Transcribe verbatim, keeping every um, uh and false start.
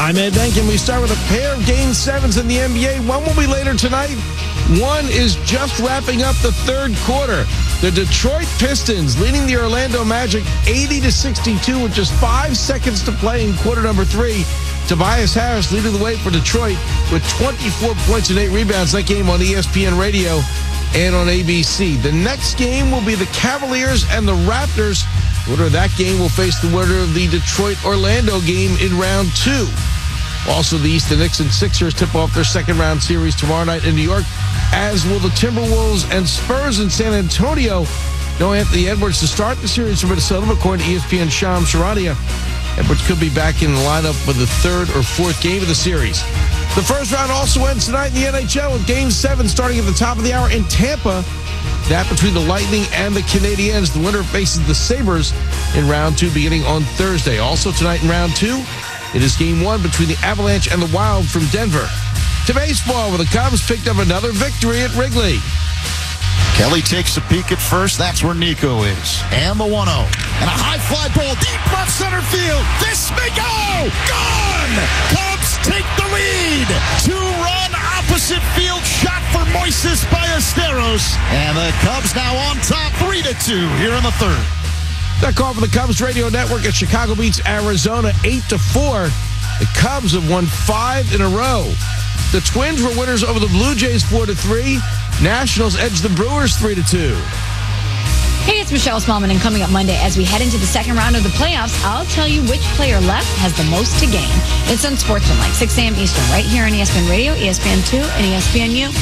I'm Ed Benkin. We start with a pair of Game sevens in the N B A. One will be later tonight. One is just wrapping up the third quarter. The Detroit Pistons leading the Orlando Magic eighty to sixty-two with just five seconds to play in quarter number three. Tobias Harris leading the way for Detroit with twenty-four points and eight rebounds. That game on E S P N Radio and on A B C. The next game will be the Cavaliers and the Raptors. The winner of that game will face the winner of the Detroit-Orlando game in round two. Also, the East, the Knicks and Sixers tip off their second round series tomorrow night in New York, as will the Timberwolves and Spurs in San Antonio. No Anthony Edwards to start the series for Minnesota, according to E S P N Shams Charania. Edwards could be back in the lineup for the third or fourth game of the series. The first round also ends tonight in the N H L with Game seven starting at the top of the hour in Tampa. That between the Lightning and the Canadiens. The winner faces the Sabres in round two beginning on Thursday. Also tonight in round two, it is Game one between the Avalanche and the Wild from Denver. To baseball, where the Cubs picked up another victory at Wrigley. Kelly takes a peek at first. That's where Nico is. And the one oh. And a high fly ball deep left center field. This may go. Gone! Cubs take the lead. Two-run opposite field shot for Moises Ballesteros. And the Cubs now on top three to two here in the third. That call for the Cubs radio network as Chicago beats Arizona eight to four. The Cubs have won five in a row. The Twins were winners over the Blue Jays four to three. Nationals edged the Brewers three to two. Hey, it's Michelle Smallman, and coming up Monday, as we head into the second round of the playoffs, I'll tell you which player left has the most to gain. It's on Sportsman, like six a.m. Eastern, right here on E S P N Radio, E S P N two, and E S P N U.